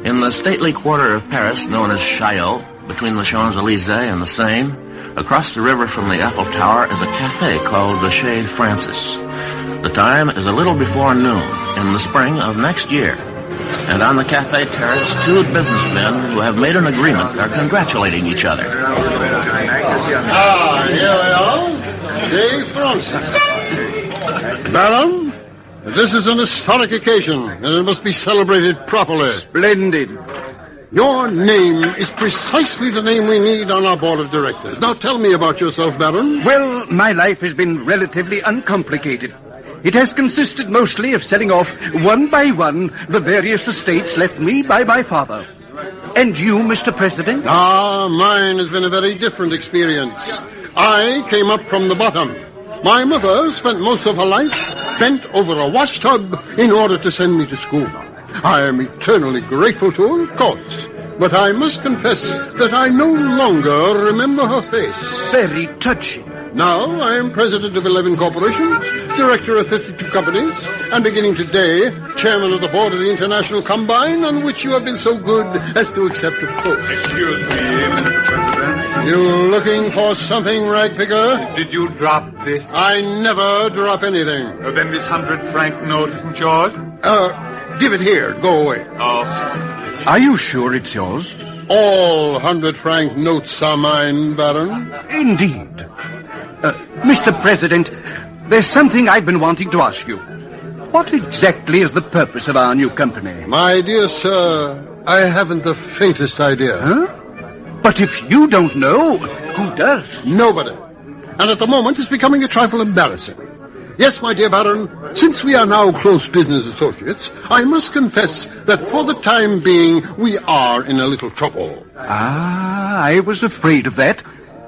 In the stately quarter of Paris known as Chaillot, between the Champs-Élysées and the Seine, across the river from the Eiffel Tower is a cafe called the Chez Francis. The time is a little before noon in the spring of next year. And on the cafe terrace, two businessmen who have made an agreement are congratulating each other. Ah, here we are. Chez Francis. Baron, this is an historic occasion, and it must be celebrated properly. Splendid. Your name is precisely the name we need on our board of directors. Now tell me about yourself, Baron. Well, my life has been relatively uncomplicated. It has consisted mostly of selling off, one by one, the various estates left me by my father. And you, Mr. President? Ah, mine has been a very different experience. I came up from the bottom. My mother spent most of her life bent over a washtub in order to send me to school. I am eternally grateful to her, of course, but I must confess that I no longer remember her face. Very touching. Now I am president of 11 corporations, director of 52 companies, and beginning today, chairman of the board of the International Combine, on which you have been so good as to accept a post. Excuse me, Mr. President. You looking for something, ragpicker? Did you drop this? I never drop anything. Then this 100-franc note isn't yours? Give it here. Go away. Oh. Are you sure it's yours? All 100-franc notes are mine, Baron. Indeed. Mr. President, there's something I've been wanting to ask you. What exactly is the purpose of our new company? My dear sir, I haven't the faintest idea. Huh? But if you don't know, who does? Nobody. And at the moment, it's becoming a trifle embarrassing. Yes, my dear Baron, since we are now close business associates, I must confess that for the time being, we are in a little trouble. Ah, I was afraid of that.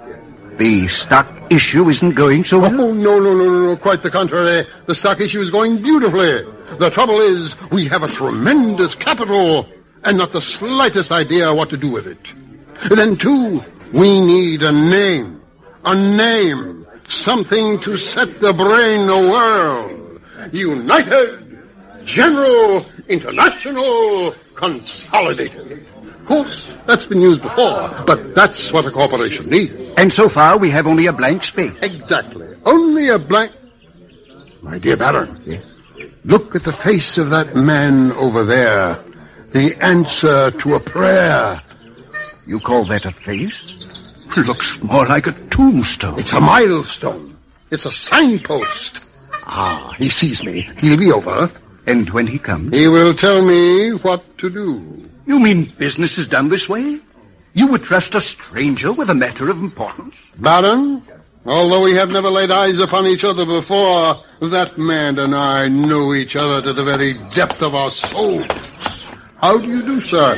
The stock issue isn't going so well? Oh, no. Quite the contrary. The stock issue is going beautifully. The trouble is, we have a tremendous capital and not the slightest idea what to do with it. Then, too, we need a name. A name. Something to set the brain awhirl. United, General, International, Consolidated. Of course, that's been used before, but that's what a corporation needs. And so far, we have only a blank space. Exactly. Only a blank... My dear Baron, yes? Look at the face of that man over there. The answer to a prayer. You call that a face? Looks more like a tombstone. It's a milestone. It's a signpost. Ah, he sees me. He'll be over. And when he comes? He will tell me what to do. You mean business is done this way? You would trust a stranger with a matter of importance? Baron, although we have never laid eyes upon each other before, that man and I know each other to the very depth of our souls. How do you do, sir?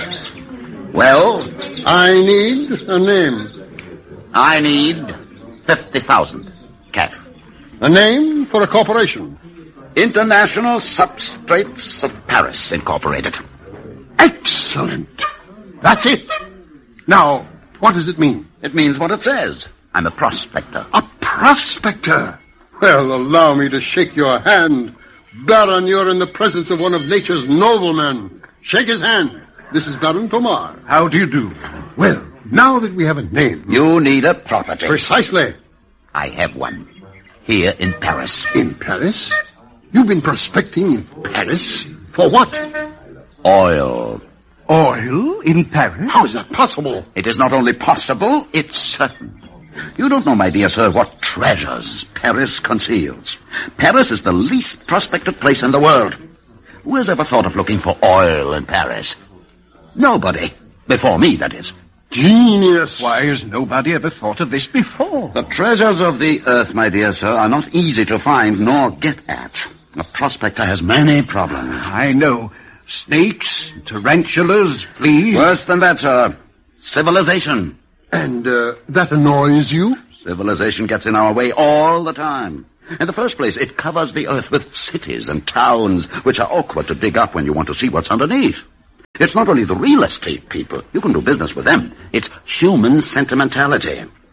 Well? I need a name. I need 50,000 cash. A name for a corporation. International Substrates of Paris, Incorporated. Excellent. That's it. Now, what does it mean? It means what it says. I'm a prospector. A prospector? Well, allow me to shake your hand. Baron, you're in the presence of one of nature's noblemen. Shake his hand. This is Baron Tomar. How do you do? Well, now that we have a name... You need a property. Precisely. I have one. Here in Paris. In Paris? You've been prospecting in Paris? For what? Oil. Oil in Paris? How is that possible? It is not only possible, it's certain. You don't know, my dear sir, what treasures Paris conceals. Paris is the least prospected place in the world. Who has ever thought of looking for oil in Paris? Nobody. Before me, that is. Genius. Why has nobody ever thought of this before? The treasures of the earth, my dear sir, are not easy to find nor get at. A prospector has many problems. I know. Snakes, tarantulas, fleas. Worse than that, sir. Civilization. And that annoys you? Civilization gets in our way all the time. In the first place, it covers the earth with cities and towns, which are awkward to dig up when you want to see what's underneath. It's not only the real estate people. You can do business with them. It's human sentimentality.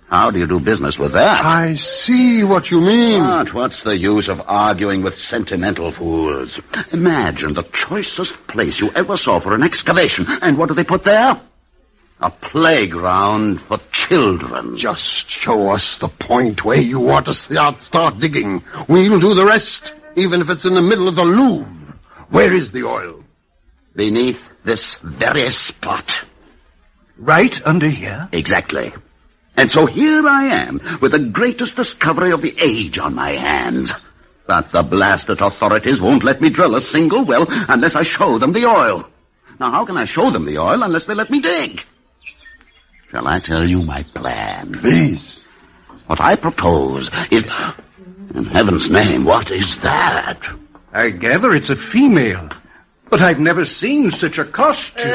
How do you do business with that? I see what you mean. But what's the use of arguing with sentimental fools? Imagine the choicest place you ever saw for an excavation. And what do they put there? A playground for children. Just show us the point where you want to start digging. We'll do the rest, even if it's in the middle of the Louvre. Where is the oil? Beneath this very spot. Right under here? Exactly. And so here I am, with the greatest discovery of the age on my hands. But the blasted authorities won't let me drill a single well unless I show them the oil. Now, how can I show them the oil unless they let me dig? Shall I tell you my plan? Please. What I propose is... In heaven's name, what is that? I gather it's a female. But I've never seen such a costume.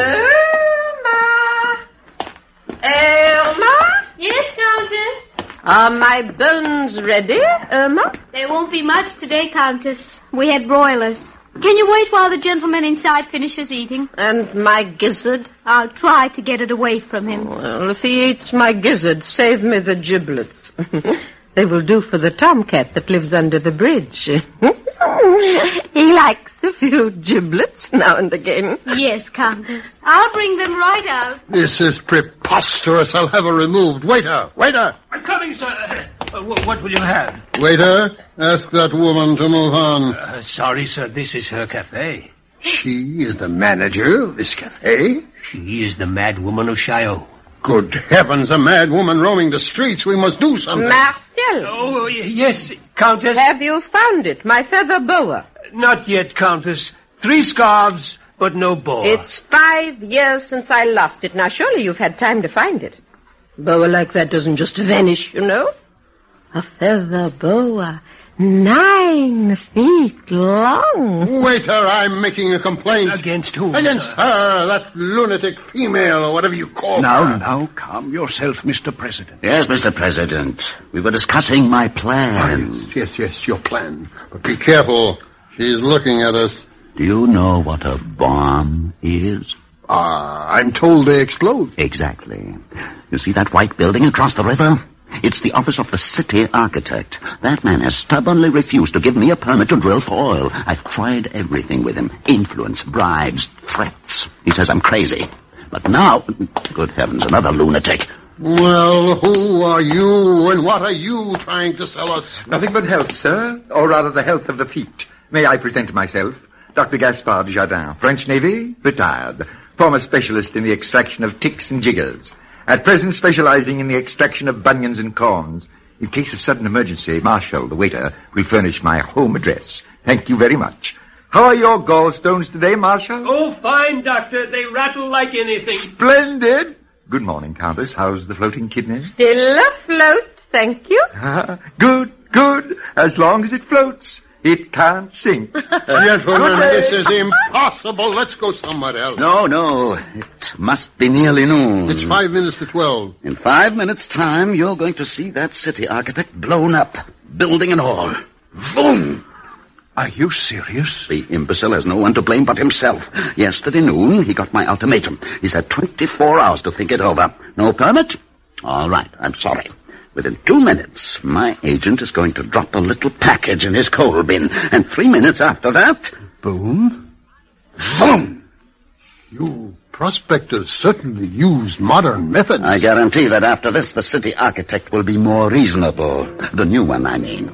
Irma? Yes, Countess? Are my bones ready, Irma? There won't be much today, Countess. We had broilers. Can you wait while the gentleman inside finishes eating? And my gizzard? I'll try to get it away from him. Well, if he eats my gizzard, save me the giblets. They will do for the tomcat that lives under the bridge. He likes a few giblets now and again. Yes, Countess. I'll bring them right out. This is preposterous. I'll have her removed. Waiter! Waiter! I'm coming, sir. What will you have? Waiter, ask that woman to move on. Sorry, sir, this is her cafe. She is the manager of this cafe? She is the mad woman of Chaillot. Good heavens, a mad woman roaming the streets. We must do something. Marcel, Oh, yes, Countess. have you found it, my feather boa? Not yet, Countess. 3 scarves, but no boa. It's 5 years since I lost it. Now, surely you've had time to find it. Boa like that doesn't just vanish, you know. A feather boa, 9 feet long. Waiter, I'm making a complaint. Against whom? Against her, that lunatic female, or whatever you call her. Now, calm yourself, Mr. President. Yes, Mr. President. We were discussing my plan. Yes, your plan. But be careful. She's looking at us. Do you know what a bomb is? I'm told they explode. Exactly. You see that white building across the river? It's the office of the city architect. That man has stubbornly refused to give me a permit to drill for oil. I've tried everything with him. Influence, bribes, threats. He says I'm crazy. But now, good heavens, another lunatic. Well, who are you and what are you trying to sell us? Nothing but health, sir, or rather the health of the feet. May I present myself? Dr. Gaspard Jardin, French Navy, retired. Former specialist in the extraction of ticks and jiggers. At present specializing in the extraction of bunions and corns. In case of sudden emergency, Marshall, the waiter, will furnish my home address. Thank you very much. How are your gallstones today, Marshall? Oh, fine, Doctor. They rattle like anything. Splendid. Good morning, Countess. How's the floating kidney? Still afloat, thank you. Good. As long as it floats. It can't sink. Gentlemen, this is impossible. Let's go somewhere else. No. It must be nearly noon. It's 5 minutes to 12. In 5 minutes' time, you're going to see that city architect blown up. Building and all. Boom! Are you serious? The imbecile has no one to blame but himself. Yesterday noon, he got my ultimatum. He's had 24 hours to think it over. No permit? All right, I'm sorry. Within 2 minutes, my agent is going to drop a little package in his coal bin. And 3 minutes after that... Boom? Boom! You prospectors certainly use modern methods. I guarantee that after this, the city architect will be more reasonable. The new one, I mean.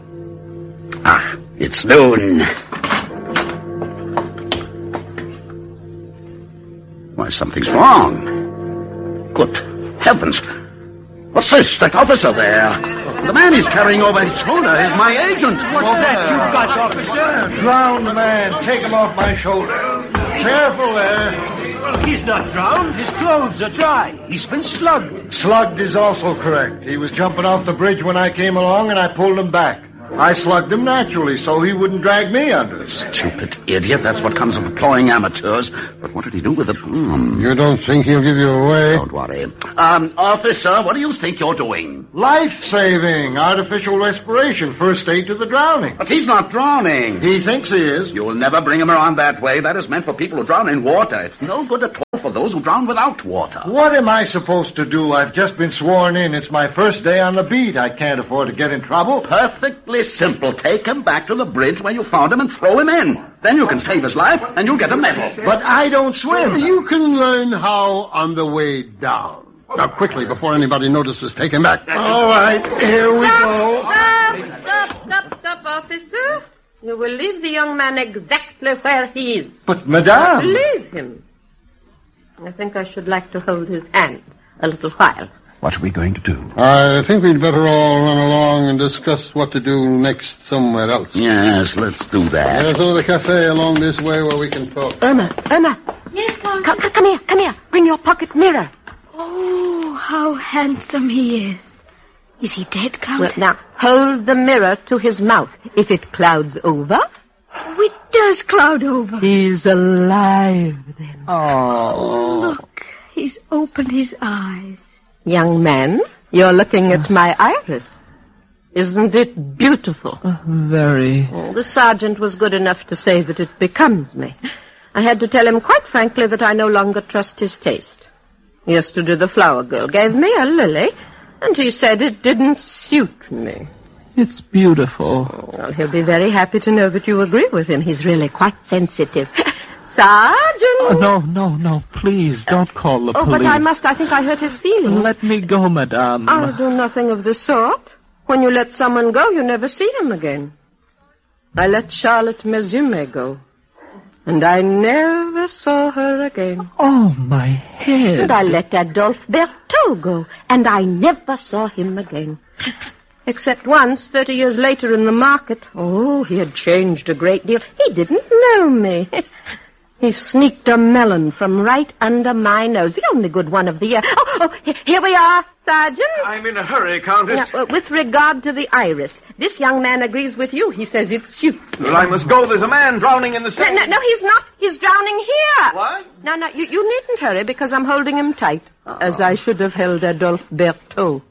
It's noon. Why, something's wrong. Good heavens. What's this? That officer there. The man he's carrying over his shoulder is my agent. What's that you've got, officer? Drown the man. Take him off my shoulder. Careful there. Well, he's not drowned. His clothes are dry. He's been slugged. Slugged is also correct. He was jumping off the bridge when I came along, and I pulled him back. I slugged him naturally so he wouldn't drag me under. Stupid idiot. That's what comes of employing amateurs. But what did he do with the bomb? You don't think he'll give you away? Don't worry. Officer, what do you think you're doing? Life-saving, artificial respiration, first aid to the drowning. But he's not drowning. He thinks he is. You'll never bring him around that way. That is meant for people who drown in water. It's no good at all for those who drown without water. What am I supposed to do? I've just been sworn in. It's my first day on the beat. I can't afford to get in trouble. Perfectly simple. Take him back to the bridge where you found him and throw him in. Then you can save his life and you'll get a medal. But I don't swim. You can learn how on the way down. Now, quickly, before anybody notices, take him back. All right, here we go. Stop, officer. You will leave the young man exactly where he is. But, madame... Leave him. I think I should like to hold his hand a little while. What are we going to do? I think we'd better all run along and discuss what to do next somewhere else. Yes, let's do that. There's another cafe along this way where we can talk. Irma. Yes, Countess? Come here. Bring your pocket mirror. Oh, how handsome he is. Is he dead, Countess? Well, now, hold the mirror to his mouth. If it clouds over... Oh, it does cloud over. He's alive, then. Oh, look. He's opened his eyes. Young man, you're looking at my iris. Isn't it beautiful? Very. Oh, the sergeant was good enough to say that it becomes me. I had to tell him quite frankly that I no longer trust his taste. Yesterday the flower girl gave me a lily, and he said it didn't suit me. It's beautiful. Well, he'll be very happy to know that you agree with him. He's really quite sensitive. Sergeant! No. Please, don't call the police. Oh, but I must. I think I hurt his feelings. Let me go, madame. I'll do nothing of the sort. When you let someone go, you never see him again. I let Charlotte Mezume go. And I never saw her again. Oh, my head. And I let Adolphe Berthaud go. And I never saw him again. Except once, 30 years later in the market. Oh, he had changed a great deal. He didn't know me. He sneaked a melon from right under my nose, the only good one of the year. Oh, here we are, Sergeant. I'm in a hurry, Countess. Now, with regard to the iris, this young man agrees with you. He says it suits me. Well, I must go. There's a man drowning in the Seine. No, he's not. He's drowning here. What? No, you needn't hurry because I'm holding him tight, as I should have held Adolphe Berthaud.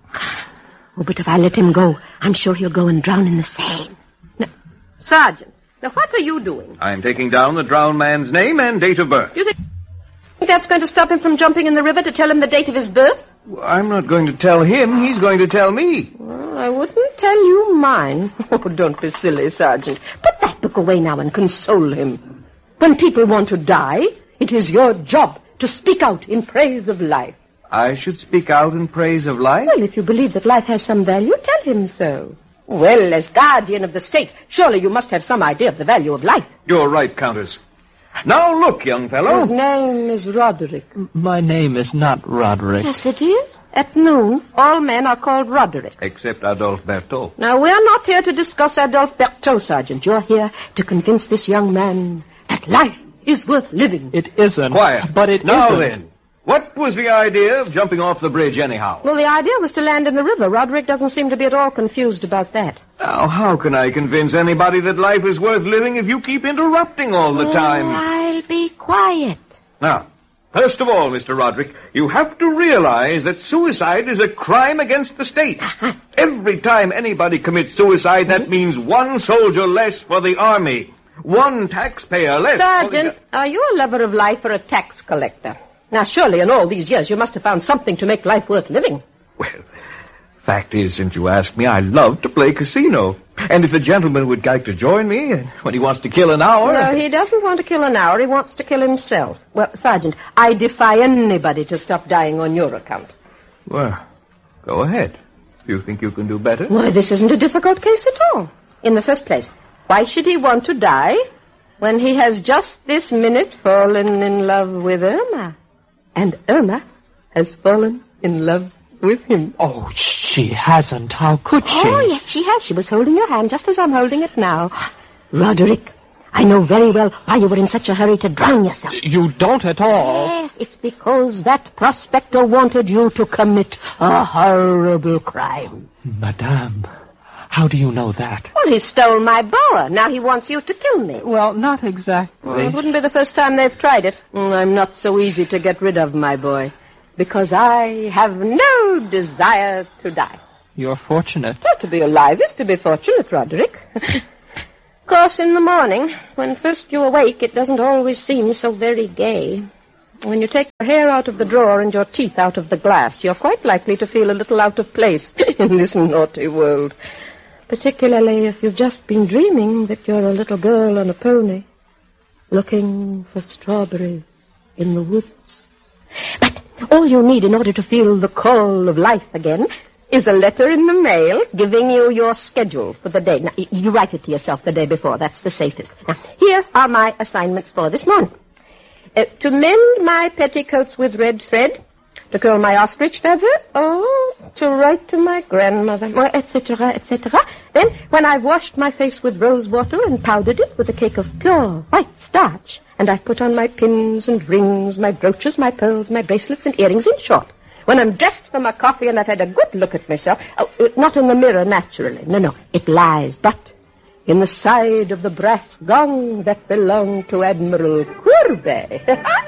Oh, but if I let him go, I'm sure he'll go and drown in the Seine. Now, Sergeant, now what are you doing? I'm taking down the drowned man's name and date of birth. You think that's going to stop him from jumping in the river to tell him the date of his birth? Well, I'm not going to tell him. He's going to tell me. Well, I wouldn't tell you mine. Oh, don't be silly, Sergeant. Put that book away now and console him. When people want to die, it is your job to speak out in praise of life. I should speak out in praise of life? Well, if you believe that life has some value, tell him so. Well, as guardian of the state, surely you must have some idea of the value of life. You're right, Countess. Now look, young fellow. His name is Roderick. My name is not Roderick. Yes, it is. At noon, all men are called Roderick. Except Adolphe Berthaud. Now, we're not here to discuss Adolphe Berthaud, Sergeant. You're here to convince this young man that life is worth living. It isn't. Quiet. But it now isn't. Then, what was the idea of jumping off the bridge anyhow? Well, the idea was to land in the river. Roderick doesn't seem to be at all confused about that. Now, how can I convince anybody that life is worth living if you keep interrupting all the time? I'll be quiet. Now, first of all, Mr. Roderick, you have to realize that suicide is a crime against the state. Every time anybody commits suicide, that means one soldier less for the army. One taxpayer less. Sergeant, are you a lover of life or a tax collector? Now, surely in all these years you must have found something to make life worth living. Well, fact is, since you ask me, I love to play casino. And if the gentleman would like to join me when he wants to kill an hour... No, he doesn't want to kill an hour. He wants to kill himself. Well, Sergeant, I defy anybody to stop dying on your account. Well, go ahead. You think you can do better? Why, this isn't a difficult case at all. In the first place, why should he want to die when he has just this minute fallen in love with Irma? And Irma has fallen in love with him. Oh, she hasn't. How could she? Oh, yes, she has. She was holding your hand just as I'm holding it now. Roderick, I know very well why you were in such a hurry to drown yourself. You don't at all. Yes, it's because that prospector wanted you to commit a horrible crime. Madame, How do you know that? Well, he stole my boa. Now he wants you to kill me. Well, not exactly. Well, it wouldn't be the first time they've tried it. I'm not so easy to get rid of, my boy, because I have no desire to die. You're fortunate. To be alive is to be fortunate, Roderick. Of course, in the morning, when first you awake, it doesn't always seem so very gay. When you take your hair out of the drawer and your teeth out of the glass, you're quite likely to feel a little out of place in this naughty world. Particularly if you've just been dreaming that you're a little girl on a pony, looking for strawberries in the woods. But all you need in order to feel the call of life again is a letter in the mail giving you your schedule for the day. Now, you write it to yourself the day before. That's the safest. Now, here are my assignments for this morning. To mend my petticoats with red thread, to curl my ostrich feather, to write to my grandmother, etc., etc. Then, when I've washed my face with rose water and powdered it with a cake of pure white starch, and I've put on my pins and rings, my brooches, my pearls, my bracelets and earrings, in short, when I'm dressed for my coffee and I've had a good look at myself, not in the mirror, naturally, no, it lies, but in the side of the brass gong that belonged to Admiral Courbet.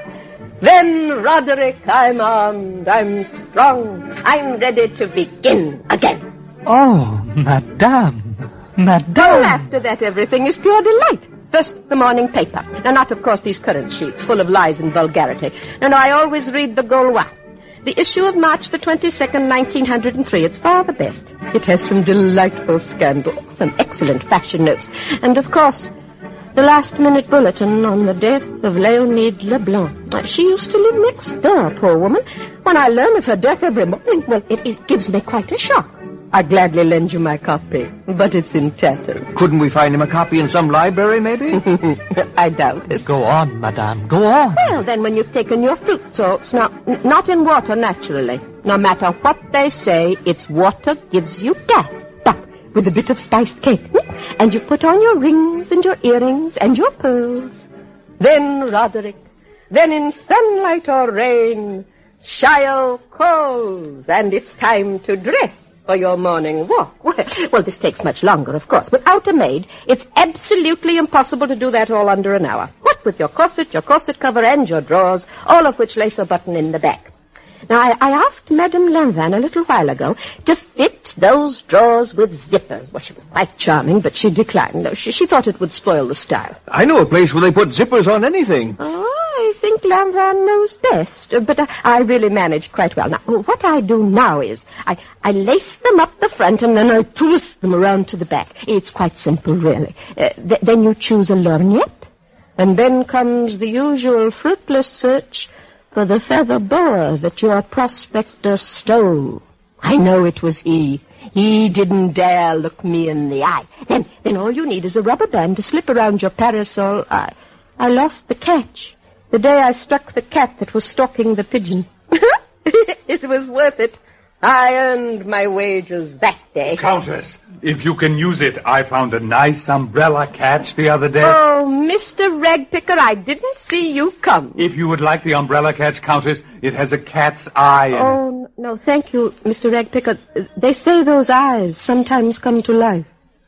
Then, Roderick, I'm armed, I'm strong, I'm ready to begin again. Oh, Madame. Well, after that, everything is pure delight. First, the morning paper. Now, not, of course, these current sheets, full of lies and vulgarity. No, I always read the Gaulois. The issue of March the 22nd, 1903. It's far the best. It has some delightful scandal, some excellent fashion notes, and, of course, the last-minute bulletin on the death of Léonide Leblanc. She used to live next door, poor woman. When I learn of her death every morning, well, it gives me quite a shock. I'd gladly lend you my copy, but it's in tatters. Couldn't we find him a copy in some library, maybe? I doubt it. Go on, Madame, go on. Well, then when you've taken your fruit salts, now, not in water, naturally. No matter what they say, it's water gives you gas. But with a bit of spiced cake, and you put on your rings and your earrings and your pearls. Then, Roderick, then in sunlight or rain, Chaillot calls, and it's time to dress for your morning walk. Well, this takes much longer, of course. Without a maid, it's absolutely impossible to do that all under an hour. What with your corset cover, and your drawers, all of which lace a button in the back. Now, I asked Madame Lanvin a little while ago to fit those drawers with zippers. Well, she was quite charming, but she declined. No, she thought it would spoil the style. I know a place where they put zippers on anything. Oh, I think Lanvin knows best, but I really managed quite well. Now, what I do now is I lace them up the front and then I twist them around to the back. It's quite simple, really. Then you choose a lorgnette, and then comes the usual fruitless search for the feather boa that your prospector stole. I know it was he. He didn't dare look me in the eye. Then all you need is a rubber band to slip around your parasol. I lost the catch the day I struck the cat that was stalking the pigeon. It was worth it. I earned my wages that day. Countess, if you can use it, I found a nice umbrella catch the other day. Oh, Mr. Ragpicker, I didn't see you come. If you would like the umbrella catch, Countess, it has a cat's eye in it. Oh, no, thank you, Mr. Ragpicker. They say those eyes sometimes come to life.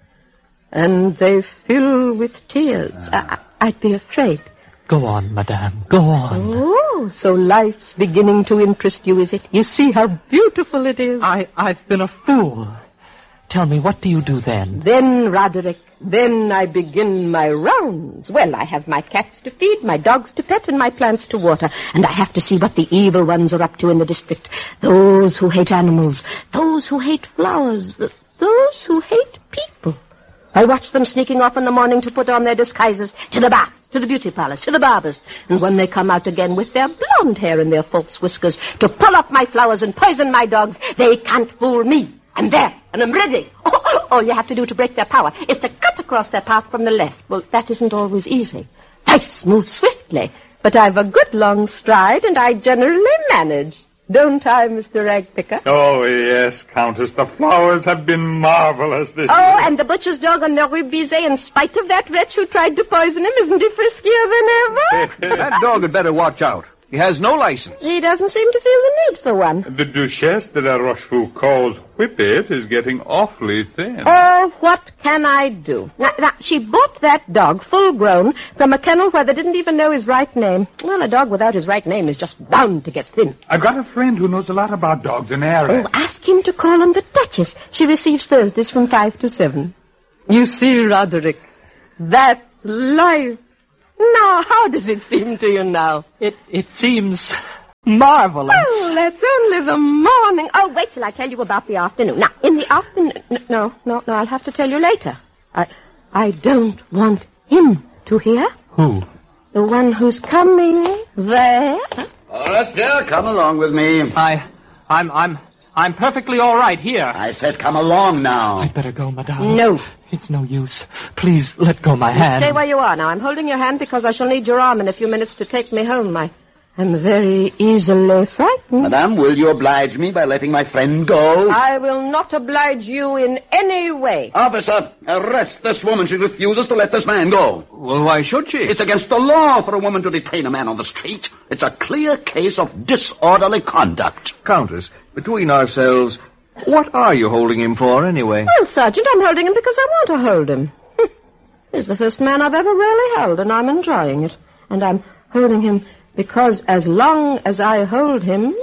And they fill with tears. I'd be afraid. Go on, Madame, go on. Oh, so life's beginning to interest you, is it? You see how beautiful it is. I've been a fool. Tell me, what do you do then? Then, Roderick, then I begin my rounds. Well, I have my cats to feed, my dogs to pet, and my plants to water. And I have to see what the evil ones are up to in the district. Those who hate animals, those who hate flowers, those who hate people. I watch them sneaking off in the morning to put on their disguises, to the baths, to the beauty parlors, to the barbers. And when they come out again with their blonde hair and their false whiskers to pull off my flowers and poison my dogs, they can't fool me. I'm there, and I'm ready. All you have to do to break their power is to cut across their path from the left. Well, that isn't always easy. Dice move swiftly, but I've a good long stride, and I generally manage. Don't I, Mr. Ragpicker? Oh, yes, Countess. The flowers have been marvelous this year. Oh, and the butcher's dog on the Rue Bizet, in spite of that wretch who tried to poison him, isn't he friskier than ever? That dog had better watch out. He has no license. He doesn't seem to feel the need for one. The Duchesse de la Rochefoucauld's whippet is getting awfully thin. Oh, what can I do? Now, she bought that dog, full grown, from a kennel where they didn't even know his right name. Well, a dog without his right name is just bound to get thin. I've got a friend who knows a lot about dogs in area. Oh, ask him to call on the Duchess. She receives Thursdays from 5 to 7. You see, Roderick, that's life. Now, how does it seem to you now? It seems marvelous. Oh, that's only the morning. Oh, wait till I tell you about the afternoon. Now, in the afternoon... No, I'll have to tell you later. I don't want him to hear. Who? The one who's coming there. All right, Pierre, come along with me. I'm perfectly all right here. I said come along now. I'd better go, madame. No. It's no use. Please, let go my hand. Stay where you are now. I'm holding your hand because I shall need your arm in a few minutes to take me home. I'm very easily frightened. Madame, will you oblige me by letting my friend go? I will not oblige you in any way. Officer, arrest this woman. She refuses to let this man go. Well, why should she? It's against the law for a woman to detain a man on the street. It's a clear case of disorderly conduct. Countess, between ourselves, what are you holding him for, anyway? Well, Sergeant, I'm holding him because I want to hold him. He's the first man I've ever really held, and I'm enjoying it. And I'm holding him because as long as I hold him,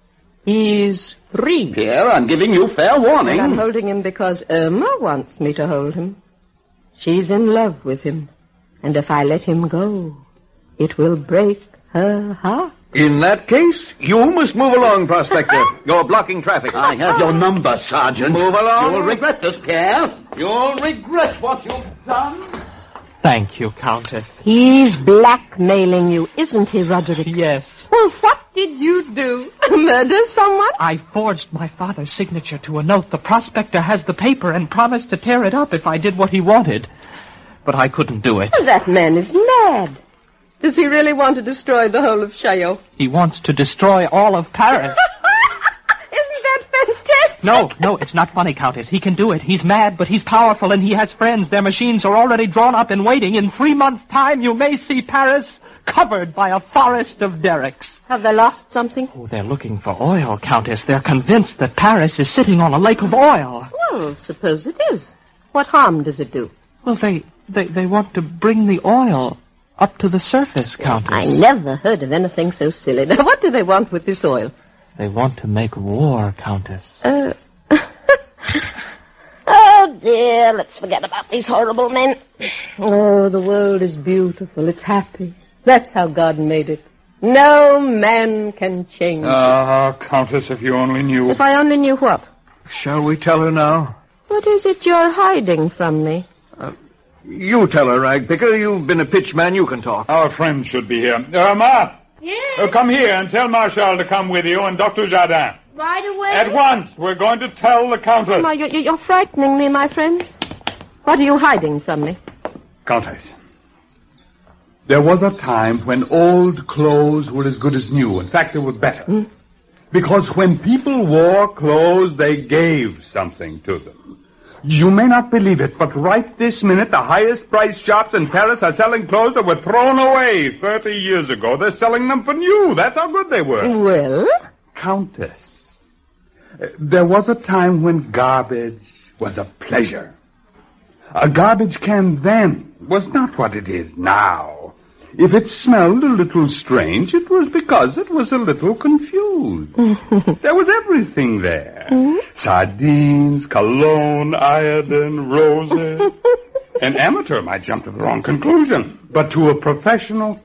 he's free. Pierre, I'm giving you fair warning. And I'm holding him because Irma wants me to hold him. She's in love with him. And if I let him go, it will break her heart. In that case, you must move along, Prospector. You're blocking traffic. I have your number, Sergeant. Move along. You'll regret this, Pierre. You'll regret what you've done. Thank you, Countess. He's blackmailing you, isn't he, Roderick? Yes. Well, what did you do? Murder someone? I forged my father's signature to a note. The prospector has the paper and promised to tear it up if I did what he wanted. But I couldn't do it. Well, that man is mad. Does he really want to destroy the whole of Chaillot? He wants to destroy all of Paris. Isn't that fantastic? No, it's not funny, Countess. He can do it. He's mad, but he's powerful, and he has friends. Their machines are already drawn up and waiting. In 3 months' time, you may see Paris covered by a forest of derricks. Have they lost something? Oh, they're looking for oil, Countess. They're convinced that Paris is sitting on a lake of oil. Well, suppose it is. What harm does it do? Well, they want to bring the oil up to the surface, Countess. I never heard of anything so silly. Now, what do they want with this oil? They want to make war, Countess. Oh, dear, let's forget about these horrible men. Oh, the world is beautiful. It's happy. That's how God made it. No man can change it. Countess, if you only knew. If I only knew what? Shall we tell her now? What is it you're hiding from me? You tell her, Ragpicker. You've been a pitch man. You can talk. Our friend should be here. Ma! Yes? Come here and tell Marshal to come with you and Dr. Jardin. Right away? At once. We're going to tell the Countess. Ma, you're frightening me, my friends. What are you hiding from me? Countess, there was a time when old clothes were as good as new. In fact, they were better. Because when people wore clothes, they gave something to them. You may not believe it, but right this minute, the highest priced shops in Paris are selling clothes that were thrown away 30 years ago. They're selling them for new. That's how good they were. Well? Countess, there was a time when garbage was a pleasure. A garbage can then was not what it is now. If it smelled a little strange, it was because it was a little confused. There was everything there. Sardines, cologne, iodine, roses. An amateur might jump to the wrong conclusion. But to a professional,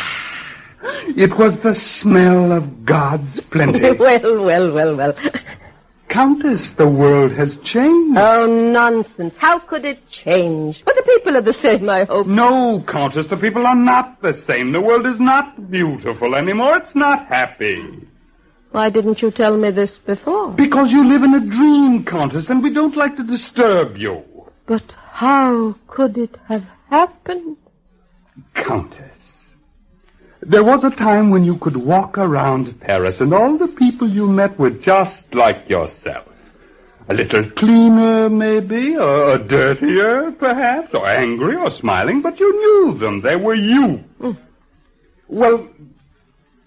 it was the smell of God's plenty. Well. Countess, the world has changed. Oh, nonsense. How could it change? But the people are the same, I hope. No, Countess, the people are not the same. The world is not beautiful anymore. It's not happy. Why didn't you tell me this before? Because you live in a dream, Countess, and we don't like to disturb you. But how could it have happened? Countess, there was a time when you could walk around Paris and all the people you met were just like yourself. A little cleaner, maybe, or dirtier, perhaps, or angry or smiling, but you knew them. They were you. Well,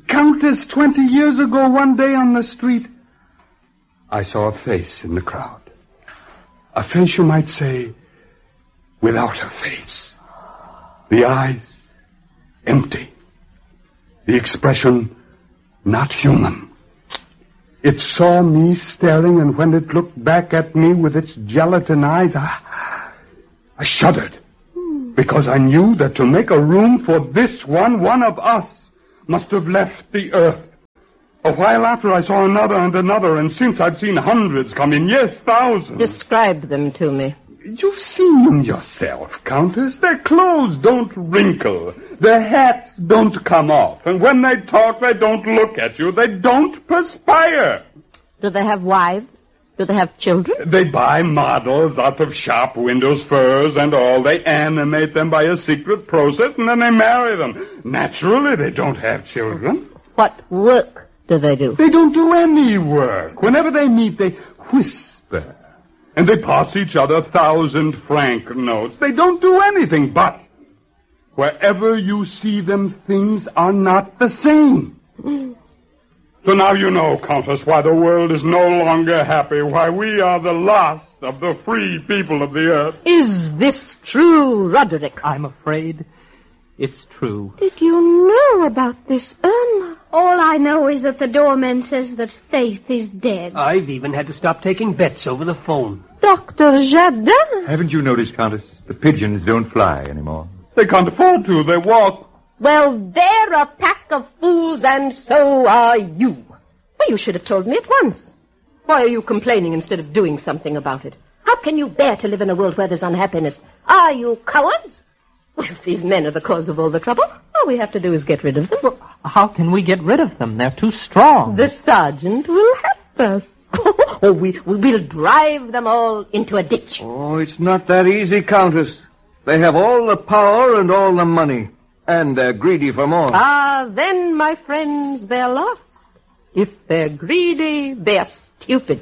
Countess, 20 years ago, one day on the street, I saw a face in the crowd. A face, you might say, without a face. The eyes, empty. The expression, not human. It saw me staring, and when it looked back at me with its gelatin eyes, I shuddered. Because I knew that to make a room for this one of us, must have left the earth. A while after I saw another and another, and since I've seen hundreds come in, yes, thousands. Describe them to me. You've seen them yourself, Countess. Their clothes don't wrinkle. Their hats don't come off. And when they talk, they don't look at you. They don't perspire. Do they have wives? Do they have children? They buy models out of shop windows, furs and all. They animate them by a secret process, and then they marry them. Naturally, they don't have children. What work do they do? They don't do any work. Whenever they meet, they whisper. And they pass each other 1,000-franc notes. They don't do anything, but wherever you see them, things are not the same. So now you know, Countess, why the world is no longer happy, why we are the last of the free people of the earth. Is this true, Roderick? I'm afraid it's true. Did you know about this, Irma? All I know is that the doorman says that Faith is dead. I've even had to stop taking bets over the phone. Dr. Jardin? Haven't you noticed, Countess? The pigeons don't fly anymore. They can't afford to. They walk. Well, they're a pack of fools, and so are you. Well, you should have told me at once. Why are you complaining instead of doing something about it? How can you bear to live in a world where there's unhappiness? Are you cowards? Well, if these men are the cause of all the trouble, all we have to do is get rid of them. Well, how can we get rid of them? They're too strong. The sergeant will help us. Or we'll drive them all into a ditch. Oh, it's not that easy, Countess. They have all the power and all the money. And they're greedy for more. Ah, then, my friends, they're lost. If they're greedy, they're stupid.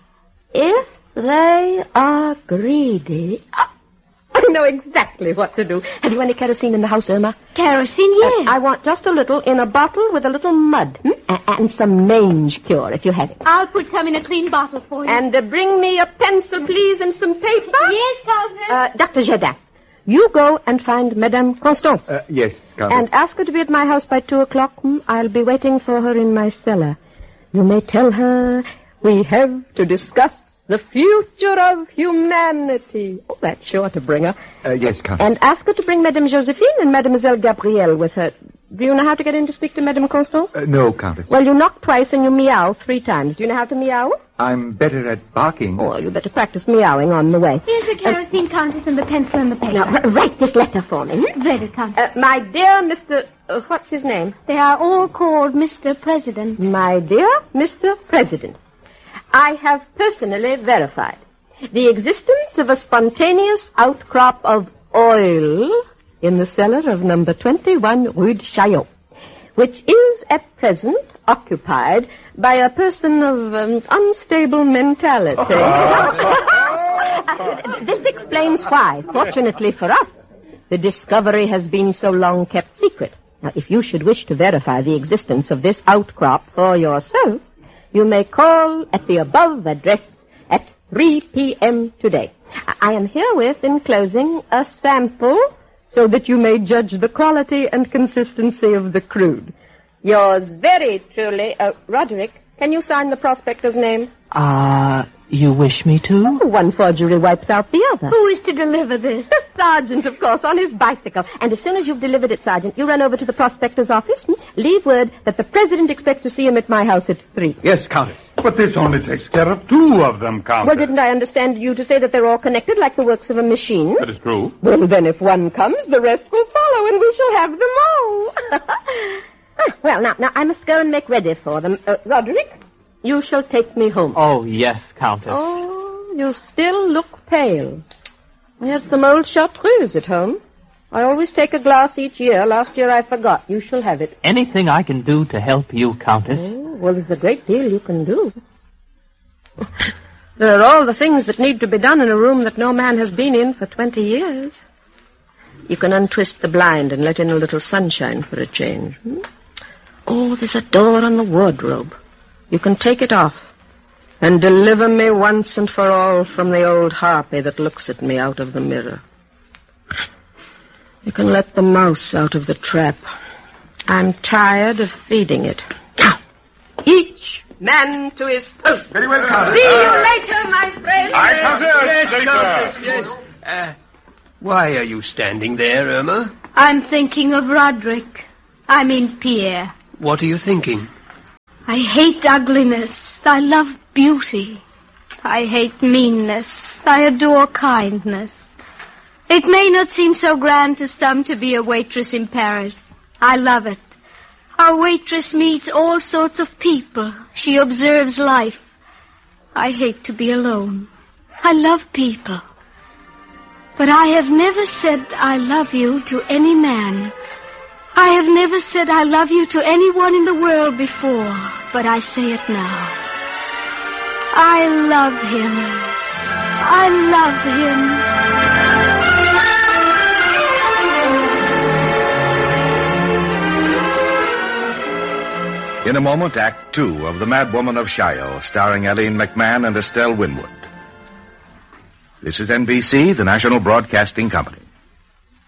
If they are greedy... I know exactly what to do. Have you any kerosene in the house, Irma? Kerosene, yes. I want just a little in a bottle with a little mud. And some mange cure, if you have it. I'll put some in a clean bottle for you. And bring me a pencil, please, and some paper. Yes, Countess. Dr. Jardin, you go and find Madame Constance. Yes, Countess. And ask her to be at my house by 2:00. I'll be waiting for her in my cellar. You may tell her we have to discuss the future of humanity. Oh, that's sure to bring her. Yes, Countess. And ask her to bring Madame Josephine and Mademoiselle Gabrielle with her. Do you know how to get in to speak to Madame Constance? No, Countess. Well, you knock twice and you meow 3 times. Do you know how to meow? I'm better at barking. Oh, you better practice meowing on the way. Here's the kerosene, Countess, and the pencil and the paper. Now, write this letter for me. Read it, Countess. My dear Mr... what's his name? They are all called Mr. President. My dear Mr. President, I have personally verified the existence of a spontaneous outcrop of oil in the cellar of number 21 Rue de Chaillot, which is at present occupied by a person of unstable mentality. This explains why, fortunately for us, the discovery has been so long kept secret. Now, if you should wish to verify the existence of this outcrop for yourself, you may call at the above address at 3 p.m. today. I am herewith enclosing a sample so that you may judge the quality and consistency of the crude. Yours very truly, Roderick, can you sign the prospector's name? You wish me to? One forgery wipes out the other. Who is to deliver this? The sergeant, of course, on his bicycle. And as soon as you've delivered it, Sergeant, you run over to the prospector's office, leave word that the president expects to see him at my house at 3. Yes, Countess. But this only takes care of 2 of them, Countess. Well, didn't I understand you to say that they're all connected like the works of a machine? That is true. Well, then if one comes, the rest will follow, and we shall have them all. Well, now, I must go and make ready for them. Roderick, you shall take me home. Oh, yes, Countess. Oh, you still look pale. I have some old chartreuse at home. I always take a glass each year. Last year I forgot. You shall have it. Anything I can do to help you, Countess? Oh, well, there's a great deal you can do. There are all the things that need to be done in a room that no man has been in for 20 years. You can untwist the blind and let in a little sunshine for a change. Oh, Oh, there's a door on the wardrobe. You can take it off and deliver me once and for all from the old harpy that looks at me out of the mirror. You can let the mouse out of the trap. I'm tired of feeding it. Now, each man to his post. Very well, Countess. See you later, my friend. Yes. Why are you standing there, Irma? I'm thinking of Roderick. I mean Pierre. What are you thinking? I hate ugliness. I love beauty. I hate meanness. I adore kindness. It may not seem so grand to some to be a waitress in Paris. I love it. Our waitress meets all sorts of people. She observes life. I hate to be alone. I love people. But I have never said I love you to any man. I have never said I love you to anyone in the world before, but I say it now. I love him. I love him. In a moment, Act 2 of The Mad Woman of Shiloh, starring Eileen McMahon and Estelle Winwood. This is NBC, the National Broadcasting Company.